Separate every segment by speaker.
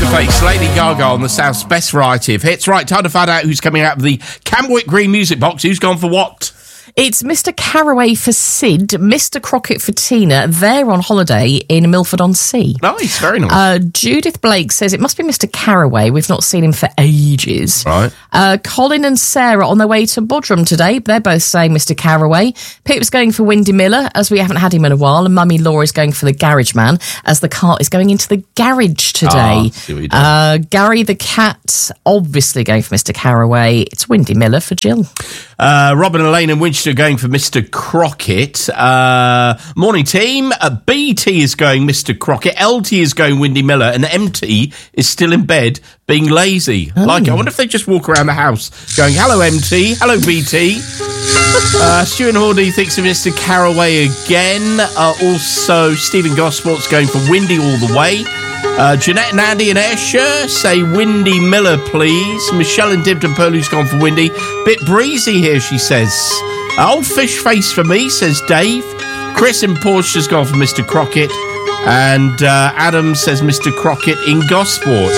Speaker 1: Face, Lady Gaga on the South's best variety of hits. Right, time to find out who's coming out of the Camwick Green Music Box. Who's gone for what?
Speaker 2: It's Mr. Carraway for Sid, Mr. Crockett for Tina. They're on holiday in Milford-on-Sea.
Speaker 1: Nice, very nice.
Speaker 2: Judith Blake says it must be Mr. Carraway. We've not seen him for ages.
Speaker 1: Right.
Speaker 2: Colin and Sarah on their way to Bodrum today. They're both saying Mr. Carraway. Pip's going for Windy Miller, as we haven't had him in a while. And Mummy Laura is going for the Garage Man, as the cart is going into the garage today. Gary the Cat, obviously going for Mr. Carraway. It's Windy Miller for Jill.
Speaker 1: Robin, Elaine and Winchester going for Mr. Crockett. Morning team. BT is going Mr. Crockett. LT is going Windy Miller. And MT is still in bed being lazy. I wonder if they just walk around the house going, hello MT, hello BT. Stuart Hawley thinks of Mr. Carraway again. Also, Stephen Gosport's going for Windy all the way. Jeanette and Andy and Ayrshire say Windy Miller, please. Michelle and Dibden Perlu's gone for Windy. Bit breezy here, she says. Old fish face for me, says Dave. Chris in Porsche's gone for Mr. Crockett. And Adam says Mr. Crockett in Gosport.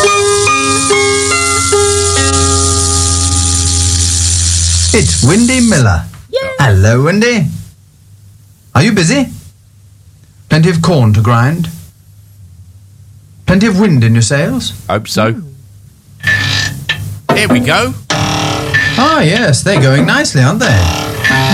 Speaker 3: It's Windy Miller.
Speaker 2: Yay.
Speaker 3: Hello, Windy. Are you busy? Plenty of corn to grind? Plenty of wind in your sails?
Speaker 1: Hope so. Here we go.
Speaker 3: Ah, yes, they're going nicely, aren't they?